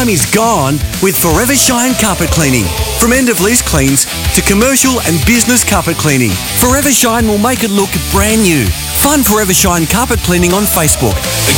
time is gone with Forever Shine Carpet Cleaning. From end-of-lease cleans to commercial and business carpet cleaning, Forever Shine will make it look brand new. Find Forever Shine Carpet Cleaning on Facebook.